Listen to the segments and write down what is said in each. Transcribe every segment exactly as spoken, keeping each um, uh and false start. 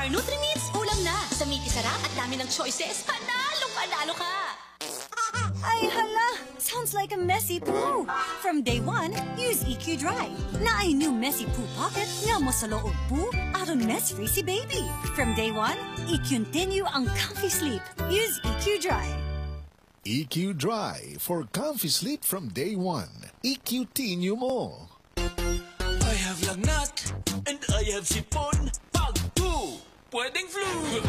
Nutri-Needs, ulam na. Sa meaty sarap at dami ng choices, panalo, panalo ka. Ay, hala! Sounds like a messy poo. From day one, use E Q Dry. Na ay new messy poo pocket nga mo sa loob poo, aron mess-free si baby. From day one, i-continue ang comfy sleep. Use E Q Dry. E Q Dry for comfy sleep from day one. E Q Tinyo mo. I have lagnat and I have sipon. Pag two, pwedeng flu.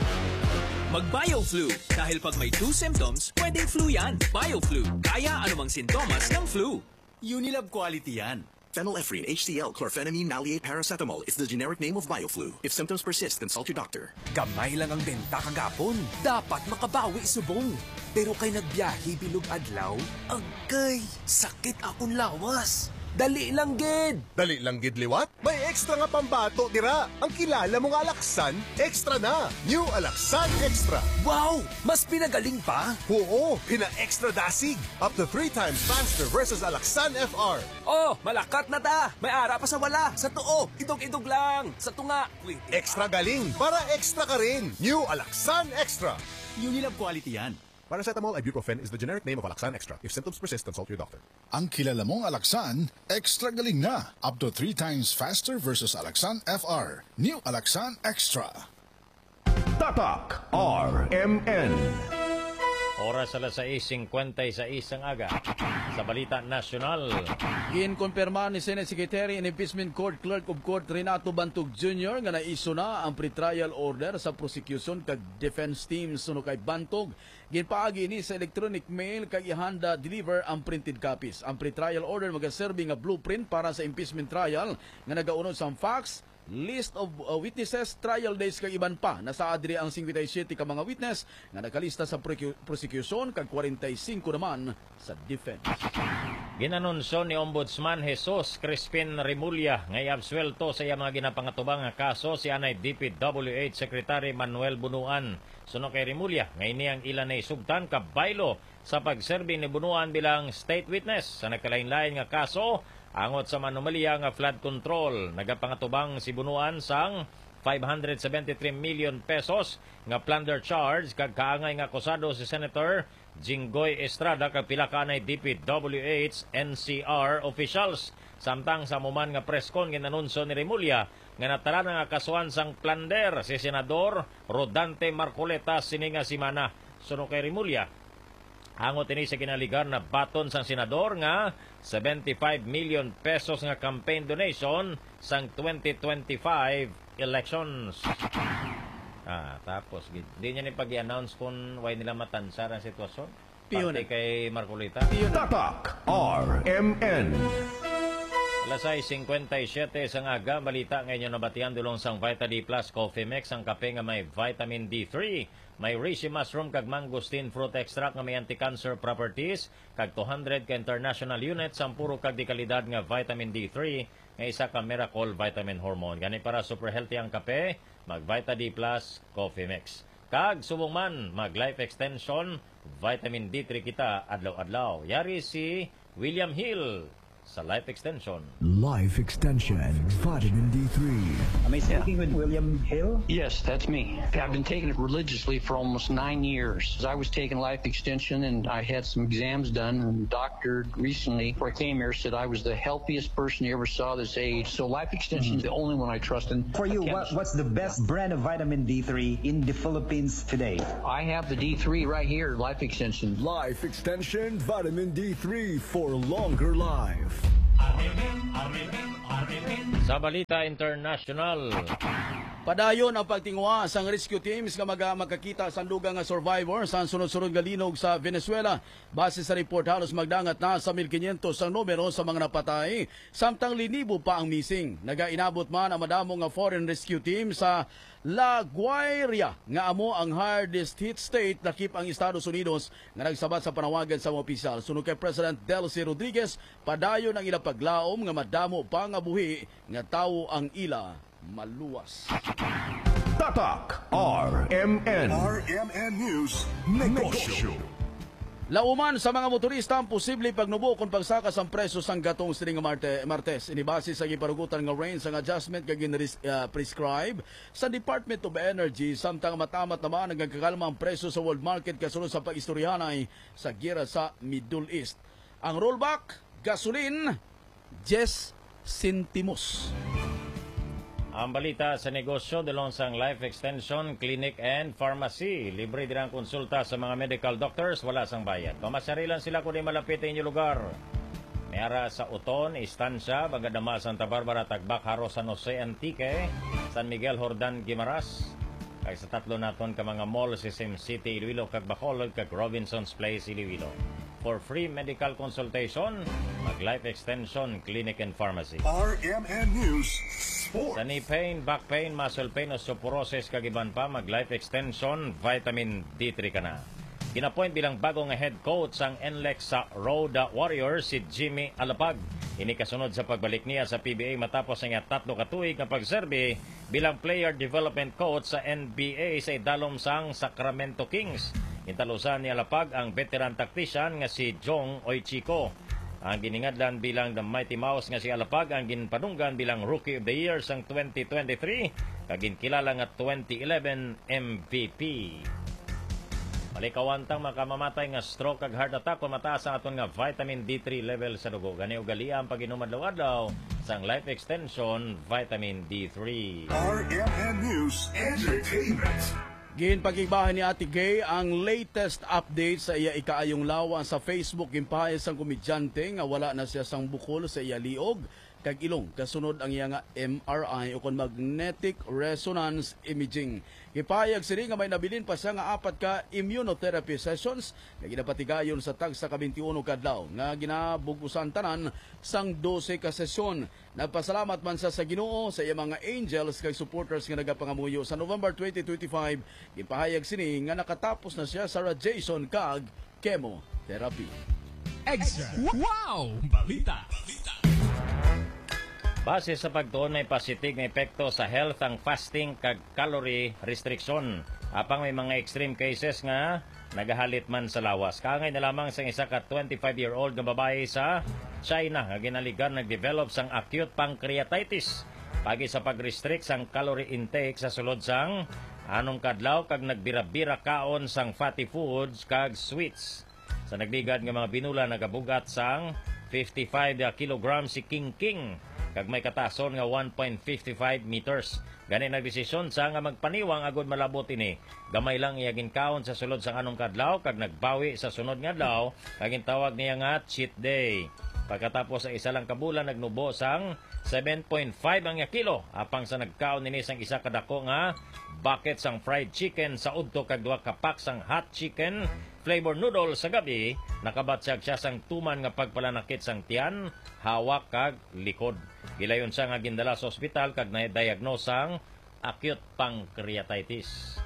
Mag-BioFlu. Dahil pag may two symptoms, pwedeng flu yan. BioFlu. Kaya anumang sintomas ng flu. Unilab quality yan. Phenylephrine, H C L, chlorphenamine, maleate, paracetamol is the generic name of BioFlu. If symptoms persist, consult your doctor. Gamay lang ang benta kagapon. Dapat makabawi subong. Pero kay nagbiyahe bilog adlaw, agay, sakit akong lawas. Dali lang gid. Dali lang gid liwat? May extra nga pambato dira. Ang kilala mong Alaxan, extra na. New Alaxan Extra. Wow! Mas pinagaling pa? Oo, pina-extra dasig. Up to three times faster versus Alaxan F R. Oh, malakat na ta. May ara pa sa wala. Sa tuo, idog-idog lang. Sa tunga. Wait, extra galing para extra ka rin. New Alaxan Extra. Unilab quality yan. Paracetamol ibuprofen is the generic name of Alaxan Extra. If symptoms persist, consult your doctor. Ang kilala mong Alaxan, extra galing na. Up to three times faster versus Alaxan F R. New Alaxan Extra. Tatak R M N. Oras alas sais singkwentayseis ang aga. Sa Balita Nasyonal. Ginkonfirma ni Senate Secretary and Impeachment Court Clerk of Court Renato Bantug Junior nga naiso na ang pre-trial order sa prosecution kag defense team suno kay Bantug. Ginpaagi ni sa electronic mail kag ihanda deliver ang printed copies. Ang pre-trial order magaserbi nga blueprint para sa impeachment trial nga nagaunod sa facts, list of uh, witnesses, trial days kag iban pa. Nasa adri ang fifty-seven ka mga witness nga nakalista sa prosecution kag forty-five naman sa defense. Ginanunsyo ni Ombudsman Jesus Crispin Rimulya nga iabsuelto sa iya mga ginapangatubang nga kaso si anay D P W H Secretary Manuel Bunuan. Suno kay Rimulya nga ini ang ilan na isugtan ka baylo sa pagserbi ni Bunuan bilang state witness sa nagkalain-lain nga kaso angot sa manumalya nga flood control. Nagapangatubang si Bunuan sang five hundred seventy-three million pesos nga plunder charge kag kaangay nga akusado si Senator Jinggoy Estrada kag pila ka anay D P W H N C R officials. Samtang sa muman nga preskon ginanunsyo ni Rimulya nga natala nga kasuhan sang plunder si Senador Rodante Marcoleta sini nga simana. Suno kay Rimulya, hangot ini sa kinaligar na baton sang senador nga seventy-five million pesos nga campaign donation sang twenty twenty-five elections. Ah, tapos di niya ni pag-i-announce kung why nila matansar ang sitwasyon. Pati kay Marcolita. Tatak R M N. alas sais singkwentaysiete sa aga, balita ngayon nabatian dulong sang Vita D Plus Coffee Mix ang kape nga may vitamin D three, may reishi mushroom kag mangosteen fruit extract nga may anti-cancer properties kag two hundred ka international units ang puro kag di kalidad nga vitamin D three nga isa ka miracle vitamin hormone. Gani para super healthy ang kape, mag Vita D Plus Coffee Mix. Kag subong man mag life extension vitamin D three kita adlaw-adlaw. Yari si William Hill sa Life Extension. Life Extension, vitamin D three. Am I speaking yeah. with William Hill? Yes, that's me. I've been taking it religiously for almost nine years. I was taking Life Extension and I had some exams done, and the doctor recently, before I came here, said I was the healthiest person he ever saw this age. So Life Extension mm-hmm. is the only one I trust. And for you, what, what's the best brand of vitamin D three in the Philippines today? I have the D three right here, Life Extension. Life Extension, vitamin D three for longer life. Sa Balita International. Padayon ang pagtingwa sang rescue teams nga maga makakita sa dugang nga survivor sa sunod-sunod nga linog sa Venezuela. Base sa report halos magdangat na sa one thousand five hundred ang numero sa mga napatay, samtang linibo pa ang missing. Nagainabot man ang madamo nga foreign rescue team sa La Guaira nga amo ang hardest hit state lakip ang Estados Unidos nga nagsabat sa panawagan sa mga opisyal. Sunod kay President Delcy Rodriguez, padayon ang ila paglaom nga madamo pa nga buhi nga tawo ang ila maluwas. Tatak R M N. R M N News Negosyo. Lauman sa mga motorista ang posible pagnubo kung pagsakas ang presyo sang gatong sining Marte, Martes. Inibase sa giparugutan nga range ang adjustment kag uh, prescribe sa Department of Energy samtang matamat naman ang kakalma ang presyo sa world market kasunod sa pag-istoryahanay sa gira sa Middle East. Ang rollback, gasolin, ten centimos. Ang balita sa negosyo dalon sang Life Extension, Clinic and Pharmacy. Libre din ang konsulta sa mga medical doctors, wala sang bayad. Pamasarilan sila kung di malapit ang inyong lugar. Mayara sa Uton, Estancia, Bagadama, Santa Barbara, Tagbak, Haro, San Jose, Antique, San Miguel, Jordan, Guimaras. Kag sa tatlo naton ka mga mall, Sisem City, Iloilo, kag Bacolod, kag Robinson's Place, Iloilo. For free medical consultation, mag-Life Extension, Clinic and Pharmacy. R M N News Sports. Sa knee pain, back pain, muscle pain, osteoporosis, kagiban pa, mag-Life Extension, vitamin D three ka na. Ginapoint bilang bagong head coach ang N L E X sa Road Warriors si Jimmy Alapag. Ini kasunod sa pagbalik niya sa P B A matapos ang tatlo katuig na pagserbi bilang player development coach sa N B A sa idalom sang Sacramento Kings. Intalusan ni Alapag ang veteran tactician nga si Jong Oichiko. Ang giningadlan bilang the Mighty Mouse nga si Alapag ang ginpadunggan bilang Rookie of the Year sang twenty twenty-three kag ginkilala nga twenty eleven M V P. Malikawantang makamamatay nga stroke kag heart attack kung mataas ang aton nga vitamin D three level sa dugo. Gani ugali ang pag-inom adlaw-adlaw sang Life Extension vitamin D three. R M N News Entertainment. Ginpagigbahan ni Ate Gay ang latest update sa iya ikaayong lawan sa Facebook. Gimpahayas ang komedyante nga wala na siya sang bukol sa iya liog kag ilong kasunod ang iya nga M R I o kon magnetic resonance imaging. Gipayag sini nga may nabilin pa siya nga apat ka immunotherapy sessions nga ginapatigayon sa tag sa ka twenty-one kadlaw nga ginabugusan tanan sang twelve ka sesyon. Nagpasalamat man sa sa Ginoo sa iya mga angels kag supporters nga nagapangamuyo sa November twenty twenty-five. Gipahayag sini nga nakatapos na siya sa radiation kag chemotherapy. Extra. Wow! Balita! Balita! Base sa pagtuon may positive nga epekto sa health ang fasting kag calorie restriction. Apang may mga extreme cases nga nagahalit man sa lawas. Kaangay na lamang sa isa ka twenty-five-year-old nga babae sa China nga ginaligan nag-develop sang acute pancreatitis. Pagi sa pag-restrict sang calorie intake sa sulod sang anong kadlaw kag nagbira-bira kaon sang fatty foods kag sweets. Sa nagligad nga mga binula nagabugat sang fifty-five kilograms si King King kag may katason nga one point five five meters. Gani nagdesisyon sa nga magpaniwang agud malabot ini. Gamay lang iya ginkaon sa sulod sang anong kadlaw kag nagbawi sa sunod nga adlaw kag gintawag niya nga cheat day. Pagkatapos sa isa lang kabulan nagnubo sang seven point five ang kilo apang sa nagkaon nini sang isa kadako nga bucket sang fried chicken sa udto kag duha ka pack sang hot chicken flavor noodle sa gabi. Nakabatsag siya sang tuman nga pagpalanakit sang tiyan, hawak kag likod. Gilayon siya nga gindala sa ospital kag na-diagnose sang acute pancreatitis.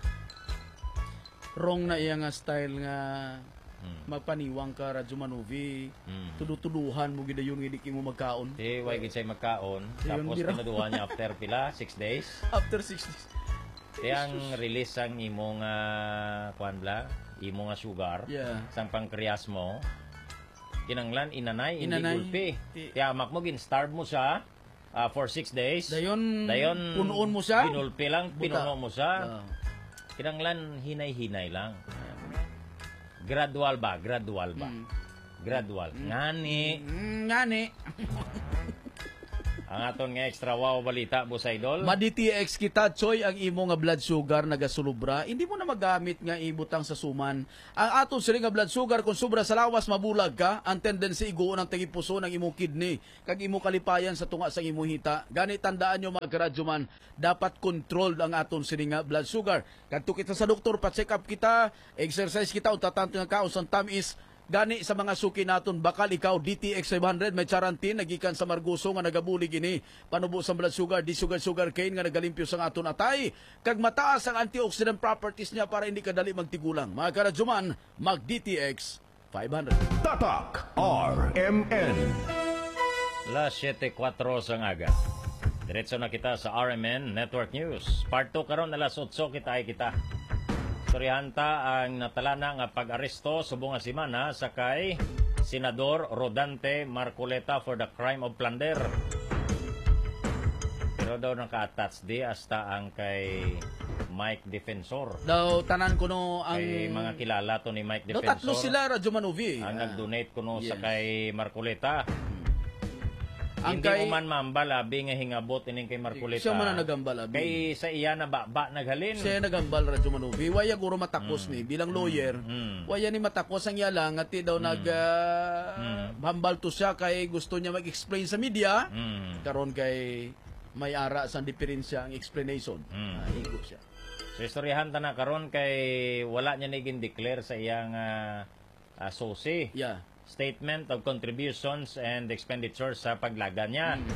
Wrong na iya nga style nga hmm. magpaniwang ka radyo manuvi. Hmm. Tudu-tuduhan mo gid yun hindi mo magkaon. Di way gid say magkaon. Tapos pinaduhan niya after pila six days. After six days. Di ang release sang imong uh, kuan bla, imo nga sugar yeah. sang pancreas mo. Kinanglan inanay, inanay. Hindi gulpi. Tiyamak mo gin-starve mo siya uh, for six days. Dayon, dayon punuon mo siya. Ginulpi lang, pinuno mo siya. Uh. Kinanglan hinay-hinay lang. Gradual ba? Gradual ba? Mm. Gradual. Mm. Ngani. Mm, ngani. Ang aton nga extra wow balita, Boss Idol. Ma-D T X kita, Choy, ang imo nga blood sugar nagasulubra. Hindi mo na magamit nga ibutang sa suman. Ang aton sila nga blood sugar, kung sobra sa lawas, mabulag ka, ang tendency iguon ang tagipuso ng imong kidney. Kag imo kalipayan sa tunga sa imong hita. Gani tandaan nyo mga karadyoman, dapat controlled ang aton sila nga blood sugar. Kadto kita sa doktor, pa-check up kita, exercise kita, utatante nga kaos ang tamis. Gani sa mga suki naton bakal ikaw D T X five hundred may charantin nagikan sa Marguso nga nagabulig ini panubo sa blood sugar di sugar sugar cane nga nagalimpyo sa aton atay kag mataas ang antioxidant properties niya para hindi ka dali magtigulang. Mga karadyoman, mag D T X five hundred. Tatak R M N. Las seven four sang aga. Diretso na kita sa R M N Network News. Part two karon alas eight kita ay kita. Turyahanta ang natalana nga pag-aresto subong nga semana sa kay Senador Rodante Marcoleta for the crime of plunder. Pero daw naka-attach di hasta ang kay Mike Defensor. Daw tanan ko no ang kay mga kilala to ni Mike daw Defensor. tatlo sila Radyo Manovi. Ang Ah. nag-donate ko no Yes. sa kay Marcoleta. Ang Hindi kay- mo man mambal abi nga hingabot ining kay Marcoleta. Siya man ang nagambal, abi. Kay sa iya na ba, ba naghalin. Siya nagambal Radyo Manovi. Waya guro matakos ni bilang lawyer. Mm. Waya ni matakos ang iya lang at daw nag uh, hambal to siya kay gusto niya mag-explain sa media. Mm. Karon kay may ara sa diferensya ang explanation. Mm. Ah, higop siya. So istoryahan ta na karon kay wala niya naging declare sa iyang uh, uh, susi. Yeah. Statement of contributions and expenditures sa paglaga niya. Mm.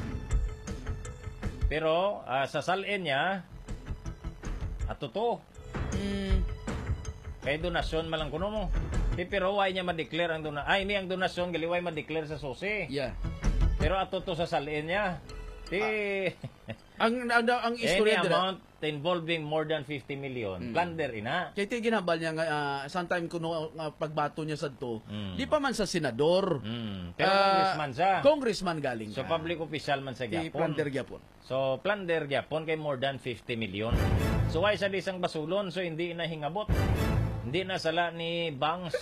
Pero uh, sa salin niya at totoo. Mm. Kay donasyon malang kuno mo. Di pero why niya ma-declare ang donasyon? Ay, ni ang donasyon galiway ma-declare sa susi. Yeah. Pero at totoo sa salin niya. Di ang ang, ang any istorya dira amount involving more than fifty million. Mm. Plunder ina. kay ti ginambal niya nga uh, sometime kuno uh, pagbato niya sadto. Mm. Di pa man sa senador. Mm. Pero Ah, congressman siya. Congressman galing So ka. public official man sa Ti gyapon. plunder gyapon. So plunder gyapon kay more than fifty million. So why sa disang basulon so hindi na hingabot. Hindi na sala ni Bangs.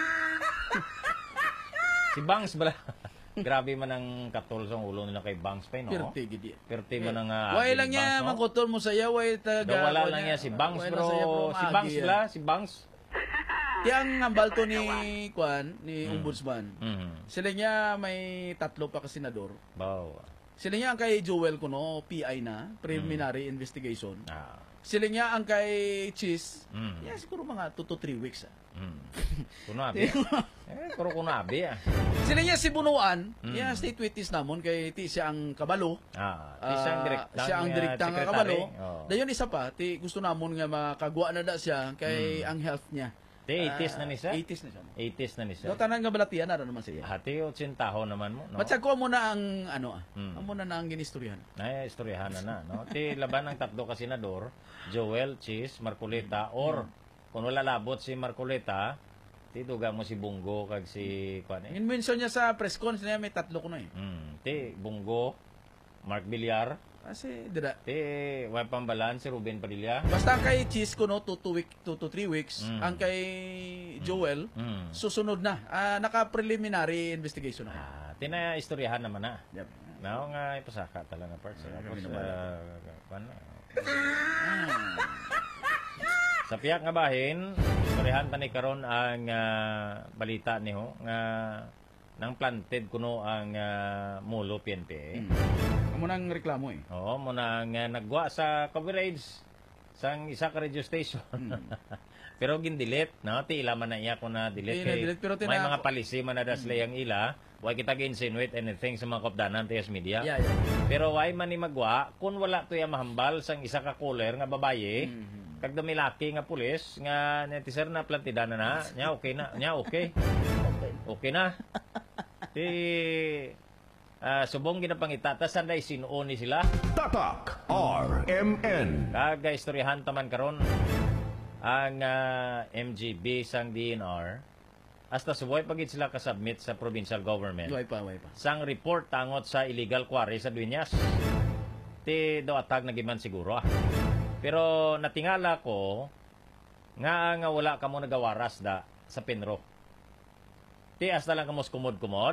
Si Bangs bala. Grabe man ang katol sa ulo nila kay Bangs pa no. Pirti gidi. Pirti man ang uh, Way lang niya makutol mo sa iya way taga. Daw wala lang niya si Bangs way lang bro. sa iya, Si maagi Bangs yan. bala, si Bangs. Ti ang hambal to ni Kwan ni Ombudsman. Mm. Sila niya may tatlo pa ka senador. Wow. Sila niya ang kay Joel kuno P I na preliminary investigation. Ah. Sila niya ang kay Cheese. Mm. Yeah, siguro mga two to three weeks. Ah. Mm. Kuno abi. eh, pero kuno abi ah. Sila niya si Bunuan, Mm. yeah, state witness namon kay ti siya ang kabalo. Ah, Ah, siya ang direktang, siya ang uh, direktang nga secretary. kabalo. Oh. Dayon isa pa, ti gusto namon nga makagwa na da siya kay ang health niya. Ti eighties na ni siya? eighties na siya. eighties na ni siya. So tanan nga balatian na naman siya. Hati o tsintaho naman mo, no? Matsag ko mo na ang ano ah. Mm. Amo na na ang ginistoryahan. Ay, istoryahan na na, no? Ti laban ng tatlo ka senador, Joel, Cheese, Marcoleta, or kung wala labot si Marcoleta, ti duga mo si Bungo kag si kuan eh. In-mention niya sa press conference niya may tatlo ko na eh. Mm, ti Bungo, Mark Villar, Kasi dira. ti way pambalan si Ruben Padilla. Basta ang kay Cheese ko no two to week two to three weeks, Mm. ang kay Joel Mm. susunod na. Ah, naka-preliminary investigation na. Ah, tina istoryahan naman na. Yep. Nao nga ipasaka talaga parts. Ah, Tapos, kami naman. uh, kuan na. Sa piyak nga bahin, istoryahan ta ni karon ang ah, balita ni ho nga nang planted kuno ang ah, Mulo P N P. Mm. Amo nang reklamo eh. Oo, mo nang uh, nagwa sa coverage sang isa ka radio station. Pero gindelete, no? Ti ila man na iya ko na delete Di kay na-delete, pero may tina- mga policy man na das layang ila. Why kita gi-insinuate anything sa mga kopdanan tiyas media. Yeah, yeah. Pero why man ni magwa kun wala to ya mahambal sang isa ka caller nga babaye. Mm-hmm. Kag dumilaki nga pulis nga netizer na plantidana na, nya okay na, nya okay. Okay na. Ti ah, subong ginapangita ta sanday sinuon ni sila. Tatak R M N. Kaga istoryahan taman karon ang ah, M G B sang D N R hasta suboy pagit sila kasubmit sa provincial government. Way pa, way pa. Sang report tangot sa illegal quarry sa Dueñas. Ti do atag nagiman siguro ah. Pero natingala ko nga nga wala ka mo nagawaras da sa Penro. Ti hasta lang kamos kumod-kumod.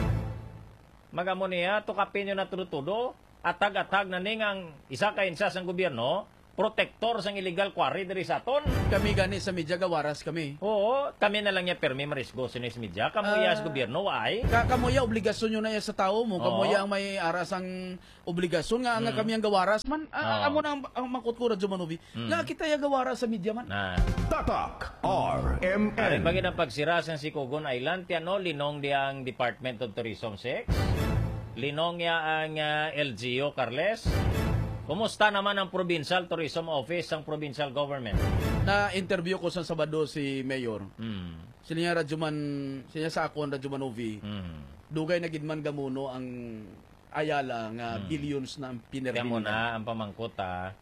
Magamo niya to kapinyo na tudo-tudo atag-atag na ning ang isa ka insa sang gobyerno protector sang illegal quarry diri sa aton. Kami gani sa media gawaras kami. Oo, kami na lang niya permi marisgo sa media. Kamuya sa gobyerno ay. Ka kamuya obligasyon nyo na ya sa tao mo. Kamuya Oo. ang may aras ang obligasyon nga nga Mm. kami ang gawaras man. Oo. Uh, amo na ang, ang makutko Radyo Manovi. Mm. Nga kita ya gawaras sa media man. Na. Tatak R M Ay N. bagay ng pagsira sa Sikogon Island, tiano linong di ang Department of Tourism six. Linong ya ang uh, L G O Carles. Kumusta naman ang Provincial Tourism Office ang provincial government? Na interview ko sa Sabado si Mayor. Mm. Sila niya Radyo Man, sila sa akon Radyo Manovi. Mm. Dugay na gidman gamuno ang Ayala nga Mm. billions na ang Kaya mo pinermin. na ang pamangkot ha. Ti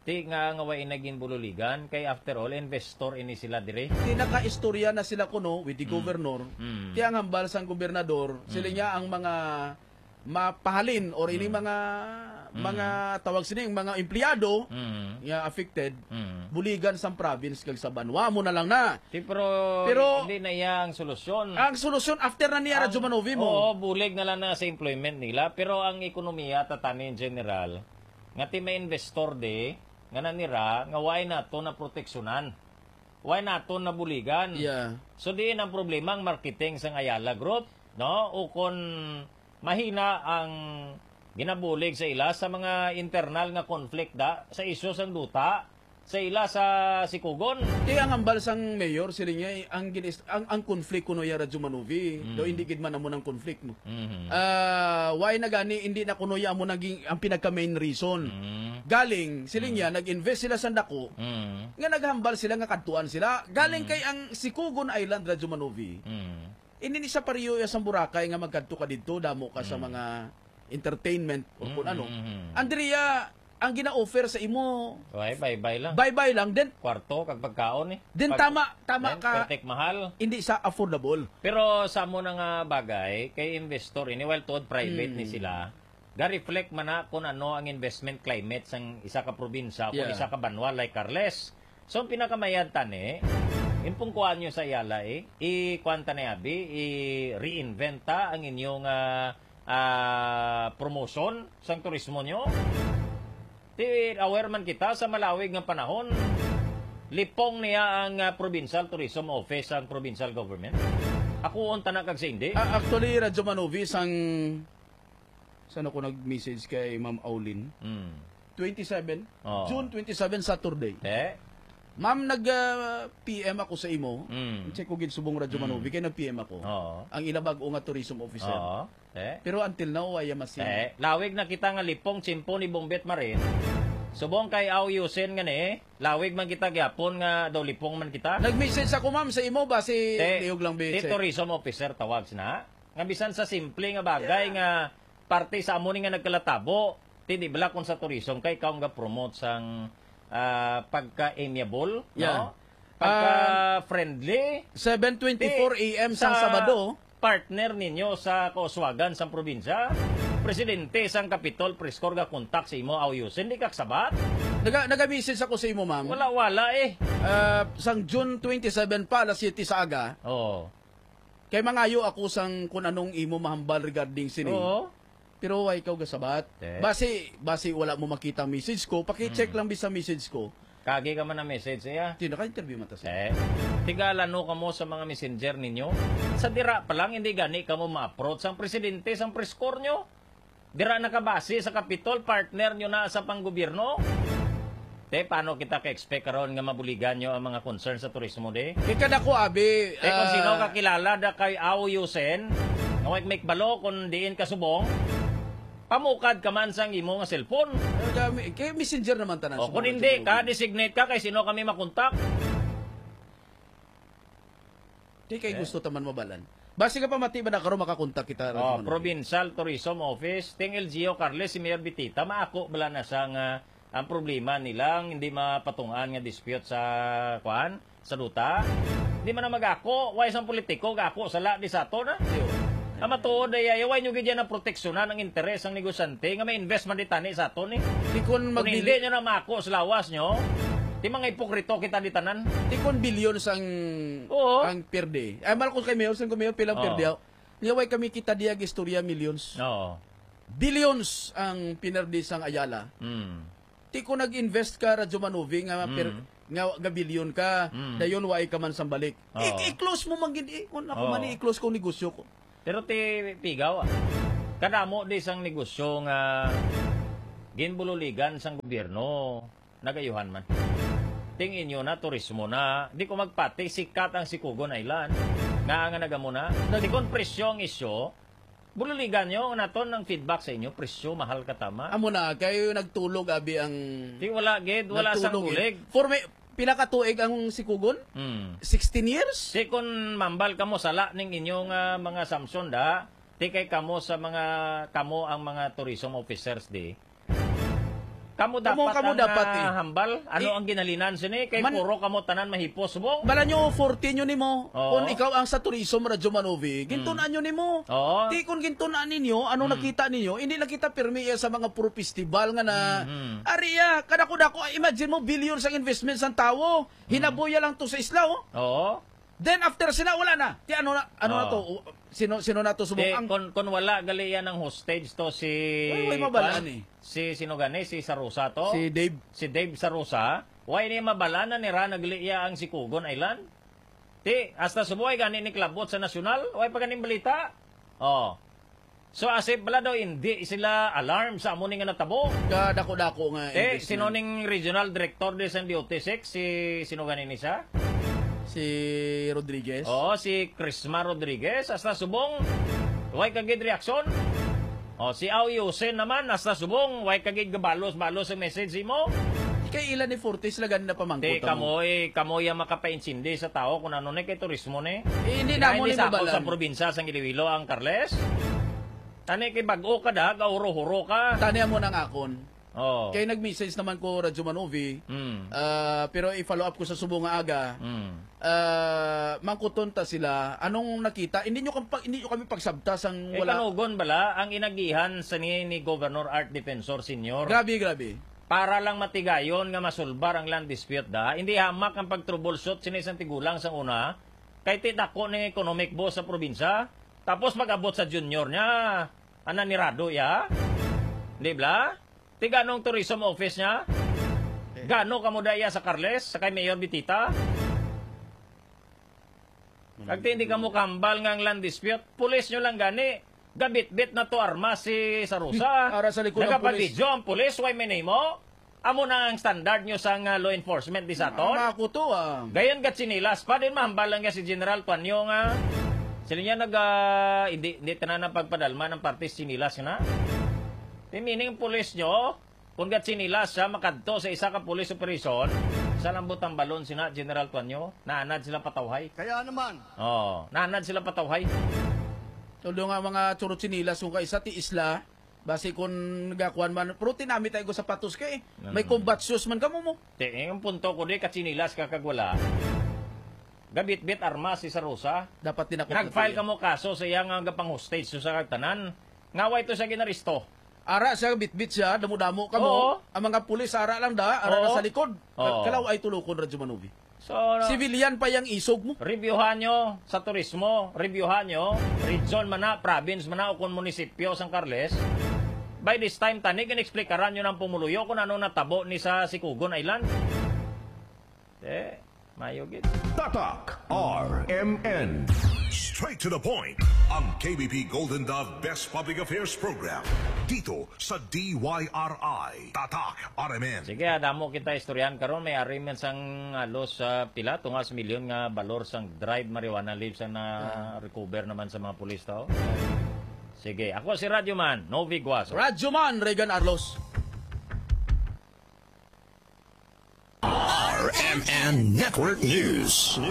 pati nga nga way naging bululigan kay after all investor ini sila dire. Tinaka-istorya na sila kuno with the Mm. governor. Mm. Kaya ang hambal sang gobernador, sila niya ang mga mapahalin or ini mga mga tawag sining mga empleyado Mm. nga affected Mm. buligan sa province kag sa Banwa mo na lang na. Di, pero, Pero- hindi na iya ang solusyon. Ang solusyon after na niya Radyo Manovi mo. Oo, bulig na lang na sa employment nila. Pero ang ekonomiya, tatani in general, nga ti may investor de, nga nanira, nga why nato na proteksyonan. Why nato na buligan. Yeah. So diin ang problema ang marketing sa Ayala Group, no? O kung mahina ang ginabulig sa ila sa mga internal nga conflict da, sa isyu sang duta, sa ila sa Sikugon. Kaya ang hambal sang mayor sila niya ang ginis, ang ang conflict kuno ya Radyo Manovi. Mm. Do hindi gid man amo ng conflict mo. Mhm. Ah, why na gani hindi na kuno ya mo naging ang pinaka main reason. Mm. Galing sila niya nag-invest sila sa dako. Mm. Nga naghambal sila nga kadtuan sila. Galing kay ang Sikugon Island Radyo Manovi. Mm. Ini ni sa pariyo ya sa Boracay nga magkadto ka didto damo ka sa mga entertainment o kung ano. Mm. Andrea, ang gina-offer sa imo Okay, bye-bye lang. bye-bye lang din. Kwarto, kag pagkaon eh. Din Pag- tama tama Then, ka. pertek mahal. Hindi sa affordable. Pero sa mo na nga bagay, kay investor ini, while tuod private Mm. ni sila, ga-reflect man na kung ano ang investment climate sang isa ka probinsya, kung Yeah. isa ka banwa like Carles. So, ang pinakamayad tani, impong kuhaan nyo sa Ayala eh, i-kuanta na yabi, i-reinventa ang inyong ah, ah, promotion sang turismo nyo. Ti aware man kita sa malawig nga panahon, lipong niya ang uh, Provincial Tourism Office ang provincial government. Ako unta na kag sa hindi. Ah, actually, Radyo Manovi, sang... Saan ako nag-message kay Ma'am Aulin? Mm. twenty-seven, Oo. June twenty-seven, Saturday. Eh? Ma'am, nag-P M ako sa imo. Mm. Check ko gid subong Radyo Manovi, kaya nag-P M ako. Oo. Ang ilabag o nga tourism officer. Oo. Eh? Pero until now, ay masin. Eh, lawig na kita nga lipong tsimpo ni Bombet Marin. Subong kay Auyusen nga ni, lawig man kita gyapon nga daw lipong man kita. Nag-message ako, ma'am, sa imo ba si Te- Liog lang Ti Beche? tourism officer tawag na. Nga bisan sa simple nga bagay nga parte sa amo ni nga nagkalatabo. Ti di bala kung sa tourism kay ikaw nga promote sang ah, pagka-amiable, Yeah. no? Pagka-friendly. seven twenty-four A M sang Sabado. Partner ninyo sa kauswagan sa probinsya. Presidente sang Kapitol Prescor ga kontak sa imo Auyusen, di kaksabat. Naga, naga-message ako sa imo, ma'am. Wala-wala eh. Ah, sang June twenty-seven pa, alas siyete sa aga. Oo. Kay mangayo ako sang kung anong imo mahambal regarding sini. Oo. Pero why ikaw gasabat? Eh. Base, base wala mo makita ang message ko, paki-check lang bisa message ko. Kagi ka man na message iya. Di naka-interview man ta siya. Eh, tigalano ka mo sa mga messenger ninyo. Sa dira pa lang, hindi gani ka mo ma-approach ang presidente sang Prescor nyo. Dira nakabase sa Kapitol, partner nyo na sa panggobyerno. Te, paano kita ka-expect karon nga mabuligan nyo ang mga concern sa turismo de? Kaya kada ko, abi... Te, kung ah, sino kakilala da kay Auyusen, nga make balo kung diin ka subong, pamukad ka man sang imo nga cellphone. Kaya, kaya messenger naman tanan. O kung hindi ka, designate ka kay sino kami makontak. Di kay gusto taman mabalan. Base ka pa mati ba na karon makakontak kita? Oh, Provincial Tourism Office, ting L G O Carles, si Mayor Bitita, maako bala na sa nga ang problema nilang hindi mapatungan nga dispute sa kuan, sa duta. Hindi man na mag-ako, way isang politiko gako sala di sa ato na. Ama tuod ay ayaway nyo gidyan na proteksyonan ang interes ng negosyante nga may investment ditani sa ato ni. Di kon Kung hindi magbili, nyo na mako sa lawas nyo, di mga ipokrito kita di tanan. di kon billions ang Oo. ang per day. Ay mal ko kay Mayor, sang ko Mayor pilang per Oo. day. Niyaway kami kita diag istorya millions. Oo. Billions ang pinardi sang Ayala. Mm. Di ko nag-invest ka Radyo Manovi nga per nga, nga billion ka. Mm. Dayon way ka man sang balik. Oo. I- I-close mo man gid. Kung ako Oo. man i-close ko negosyo ko. Pero ti pigaw, ah. Kadamo di sang negosyo nga ginbululigan sang gobyerno nagayuhan man. Ting inyo na turismo na, di ko magpati sikat ang Sikugon Island. Nga nga nagamo na. Di kon presyo ang isyo, bululigan nyo naton ng feedback sa inyo, presyo mahal ka tama. Amo na kayo nagtulog abi ang Di wala gid, wala sang nagtulog, bulig. eh. For me, pinakatuig ang Sikugon? Hmm. sixteen years? Di kon mambal kamo sala ning inyong ah, mga Samson da, di kay kamo sa mga kamo ang mga tourism officers di. Kamo dapat Kamo- kamo ang dapat, ah, eh. hambal. Ano Eh, ang ginalinan sini? Kay man- puro kamo tanan mahipos mo. Bala nyo, fourteen nyo nimo. Oo. Kung ikaw ang sa tourism, Radyo Manovi, gintunaan nyo nimo. Oo. Di kung gintunaan ninyo, anong nakita ninyo, hindi nakita pirmi yan sa mga puro festival nga na, ariya, kadako-dako, imagine mo, billions ang investment sa tao, hinabuya lang to sa isla, oh. Oo. Then after sila, wala na. Di ano na, ano na Oo. to, sino, sino na to Di, subong? Ang, kon, kon wala gali yan ng hostage to si... Uy, uy, mabalaan Kwan? eh. Si sino gani? Si Sarusa to? si Dave. Si Dave Sarusa. Why ni mabalana ni Ra nagliya ang si Kugon Island? Ti, hasta subuhay gani ni klabot sa nasyonal. Why pa ganing balita? Oh. So asip bala daw hindi sila alarm sa amo ni nga natabo. Kadako-dako nga. Eh, investment. sino ning regional director de San D O T six? Si sino gani ni siya? Si Rodriguez. Oo, si Crisma Rodriguez. Hasta subong, why kagid reaksyon? O, si Au Yusen naman, hasta subong, why kagid gabalos-balos ang message mo? Kay ilan ni Fortes la ganun na pamangkot Di, mo. kamoy, kamoy ang makapaintindi sa tao kung ano ni kay turismo ni. Eh, hindi Kaya na mo hindi ni sa mabalan. sa probinsya sa Iloilo ang Carles. Tani kay bag-o ka da, gauro-huro ka. Taniya mo ng akon. Oh. Kaya nag-message naman ko Radyo Manovi, Mm. ah, pero i-follow up ko sa subong nga aga. Mm. Uh, mangkuton ta sila. Anong nakita? Hindi nyo, kampa, hindi nyo kami pagsabtas ang Eh, wala. kanugon bala, ang inagihan sa ni, ni Governor Art Defensor Senior. Grabe, grabe. Para lang matigayon nga masulbar ang land dispute da, hindi hamak ang pag-troubleshoot sinisang tigulang sa una, kay titako ng economic boss sa probinsya, tapos mag-abot sa junior niya, ananirado ya, di ba? Ti ganong tourism office niya, gano kamo daya sa Carles, sa kay Mayor Bitita, kag hindi kamo kambal nga ang land dispute, pulis nyo lang gani, gabit-bit na to arma si Sarusa. Ara sa likod ng Nagapag-video ang pulis, why may name mo? Amo na ang standard nyo sa nga law enforcement di sa aton. Mga kuto ah. Gayon gat sinilas pa din mahambal lang nga si General Tuanyo nga. Sila niya nag uh, hindi, hindi tanan ang pagpadalma ng partis sinilas na. Di meaning pulis nyo, kung gat sinilas siya makadto sa isa ka pulis operation, sa lambot ang balon sina General Tuanyo, naanad sila patawhay. Kaya naman. Oh, naanad sila patawhay. Tulo nga mga churot sinilas kung ka isa ti isla, basi kung nagakuan man, pero tinamit tayo ko sapatos ka eh. May combat shoes man kamo mo. Te, yung punto ko di katsinilas kakagwala. Gabit-bit arma si Sarusa. Dapat din ako. Nag-file ka mo kaso sa iyang nga pang hostage so sa kagtanan. Ngaway to sa ginaristo. Ara siya, bit-bit siya, damo-damo ka mo. Oo. Ang mga pulis, ara lang da, ara Oo. na sa likod. Oo. Kalaw ay tulukon, Radyo Manovi. So, no, Civilian pa yung isog mo. reviewhan nyo sa turismo, reviewhan nyo, region man na, province man na, o kung munisipyo San Carles. By this time, tanig, in-explikaran nyo ng pumuluyo kung ano natabo ni sa Sikugon Island. Eh, mayogit. Tatak R M N. Straight to the point. Ang K B P Golden Dove Best Public Affairs Program. Dito sa D Y R I. Tatak R M N. Sige, damo kita istoryan karon may arraignment sang alos sa pila tungas milyon nga balor sang dried marijuana leaves ang na recover naman sa mga pulis tao. Sige, ako si Radyo Man, Novi Guaso. Radyo Man, Regan Arlos. R M N Network News.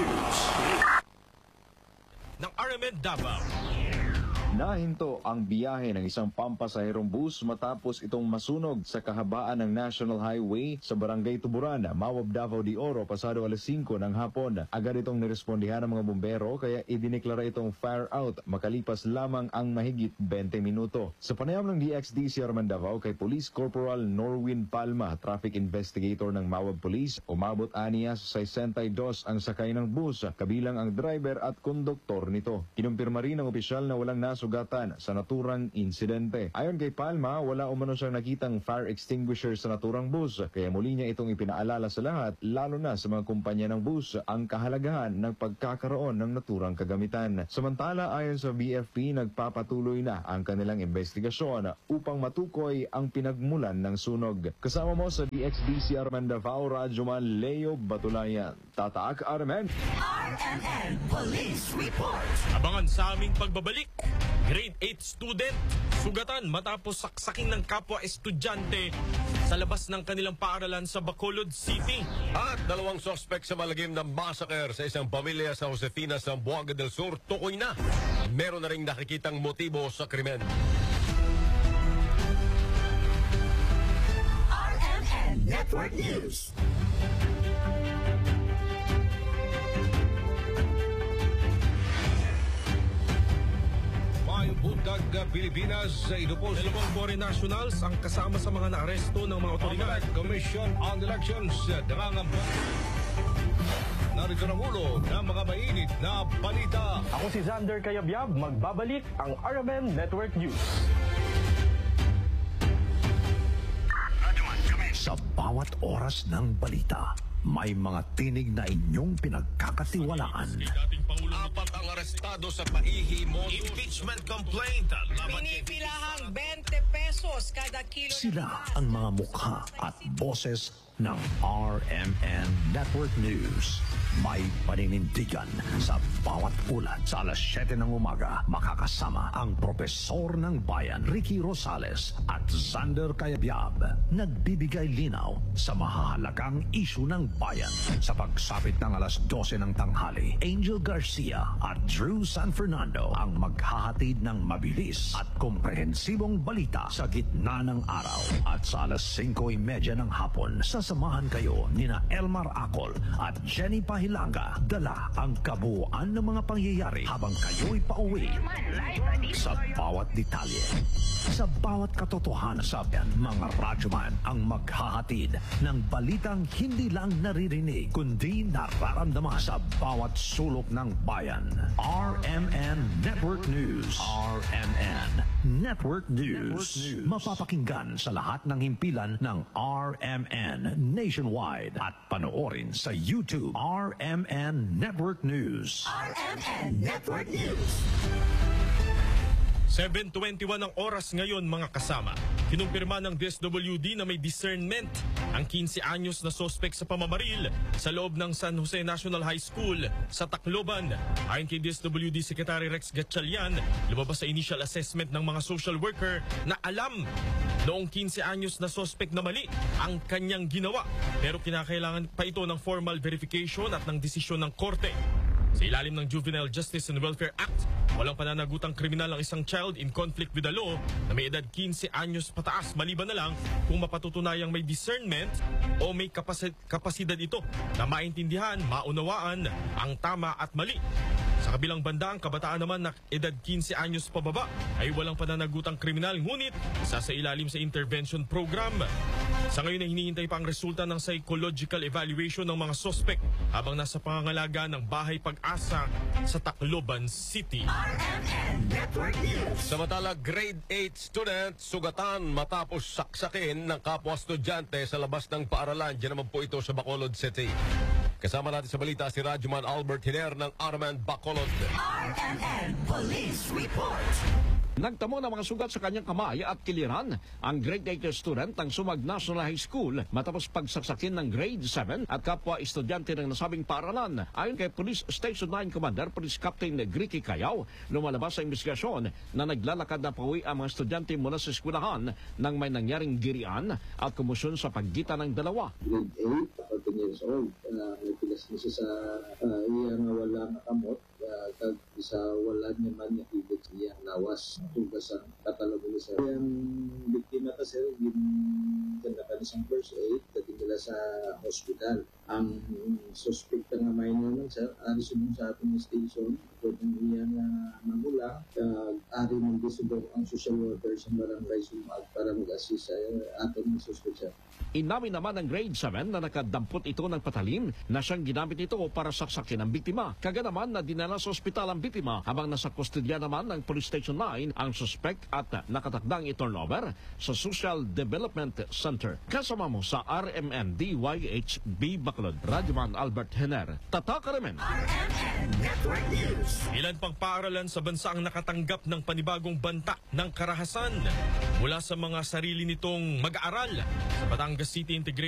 Ng R M N Davao. Nahinto ang biyahe ng isang pampasaherong bus matapos itong masunog sa kahabaan ng National Highway sa Barangay Tuburan, Mawab, Davao de Oro pasado alas singko ng hapon. Agad itong nirespondihan ng mga bumbero kaya idineklara itong fire out makalipas lamang ang mahigit twenty minuto. Sa panayam ng D X D C Arman Davao kay Police Corporal Norwin Palma, traffic investigator ng Mawab Police, umabot aniya sa sixty-two ang sakay ng bus, kabilang ang driver at konduktor nito. Kinumpirma rin ng opisyal na walang nasugatan sa naturang insidente. Ayon kay Palma, wala umano siyang nakitang fire extinguisher sa naturang bus, kaya muli niya itong ipinaalala sa lahat, lalo na sa mga kumpanya ng bus, ang kahalagahan ng pagkakaroon ng naturang kagamitan. Samantala, ayon sa B F P, nagpapatuloy na ang kanilang investigasyon upang matukoy ang pinagmulan ng sunog. Kasama mo sa D X D C Arman Davao, Radyoman Leo Batulayan. Tatak R M N. R M N Police Report. Abangan sa aming pagbabalik. Grade eight student, sugatan matapos saksaking ng kapwa estudyante sa labas ng kanilang paaralan sa Bacolod City. At dalawang sospek sa malagim na massacre sa isang pamilya sa Josefina sa Buanga del Sur, tukoy na. Meron na ring nakikitang motibo sa krimen. R M Network News. May buntag Pilipinas sa ito po Dalawang foreign nationals ang kasama sa mga naaresto ng mga otoridad. Commission on Elections Dangangamba. Narito ang ulo ng mga mainit na balita. Ako si Xander Kayabyab, magbabalik ang R M N Network News. Sa bawat oras ng balita, may mga tinig na inyong pinagkakatiwalaan. Apat ang arestado sa paihi-modus. Impeachment complaint. Pinipilahang twenty pesos kada kilo. Sila ang mga mukha at boses ng R M N Network News. May paninindigan sa bawat ulat. Sa alas siyete ng umaga, makakasama ang Propesor ng Bayan, Ricky Rosales at Xander Kayabyab. Nagbibigay linaw sa mahahalagang isyu ng bayan. Sa pagsapit ng alas dose ng tanghali, Angel Garcia at Drew San Fernando ang maghahatid ng mabilis at komprehensibong balita sa gitna ng araw. At sa alas singko trenta ng hapon, sasamahan kayo nina Elmar Acol at Jenny Pahilanga. Dala ang kabuuan ng mga pangyayari habang kayo'y pauwi. Sa bawat detalye, sa bawat katotohanan, sa mga radyoman ang maghahatid ng balitang hindi lang naririnig kundi nararamdaman sa bawat sulok ng bayan. R M N Network News. R M N Network News. Mapapakinggan sa lahat ng himpilan ng R M N nationwide at panoorin sa YouTube. R M N Network News. R M N Network News. seven twenty-one ang oras ngayon mga kasama. Kinumpirma ng D S W D na may discernment ang quince anyos na sospek sa pamamaril sa loob ng San Jose National High School sa Tacloban. Ayon kay D S W D Secretary Rex Gatchalian, lumabas sa initial assessment ng mga social worker na alam noong quince anyos na sospek na mali ang kanyang ginawa. Pero kinakailangan pa ito ng formal verification at ng desisyon ng korte. Sa ilalim ng Juvenile Justice and Welfare Act, walang pananagutang kriminal ang isang child in conflict with the law na may edad quince anyos pataas, maliban na lang kung mapatutunayang may discernment o may kapasi- kapasidad ito na maintindihan, maunawaan ang tama at mali. Sa kabilang banda, ang kabataan naman na edad quince anyos pababa ay walang pananagutang kriminal, ngunit isa sa ilalim sa intervention program. Sa ngayon ay hinihintay pa ang resulta ng psychological evaluation ng mga suspect habang nasa pangangalaga ng Bahay Pag-asa sa Tacloban City. R M N Network News. Samantala, grade eight student sugatan matapos saksakin ng kapwa estudyante sa labas ng paaralan. Diyan naman po ito sa Bacolod City. Kasama natin sa balita si Radyoman Albert Hiner ng R M N Bacolod. R M N Police Report. Nagtamo ng mga sugat sa kanyang kamay at kiliran ang grade eight student ng Sumag National High School matapos pagsaksakin ng grade seven at kapwa estudyante ng nasabing paaralan. Ayon kay Police Station nine Commander Police Captain Gricky Cayaw, lumalabas sa investigasyon na naglalakad na pauwi ang mga estudyante mula sa eskwelahan nang may nangyaring girian at kumusyon sa pagitan ng dalawa. Grade eight, fourteen years old, uh, nagpilas na siya sa uh, iya nga wala nakamot, uh, kag sa wala niya man nakibig siya lawas. Tugas ang katalogo sa yung biktima kasi ganda ka isang first aid dating nila sa hospital. Ang suspect nga minor naman sa ari sunod sa ating station kung iya nga magulang kag ari ng disubok ang social worker sa barangay Sumag para mag-assist sa ating suspect siya. Inamin naman ng grade seven na nakadampot ito ng patalim na siyang ginamit ito para saksakin ang biktima. Kaga naman na dinala sa ospital ang biktima habang nasa kustodya naman ng Police Station nine ang suspect at nakatakdang i-turnover sa Social Development Center. Kasama mo sa R M N D Y H B Bacolod, Radyoman Albert Hiner. Tatak R M N. R M N Network News. Ilan pang paaralan sa bansa ang nakatanggap ng panibagong banta ng karahasan mula sa mga sarili nitong mag-aaral sa Batangas City Integrated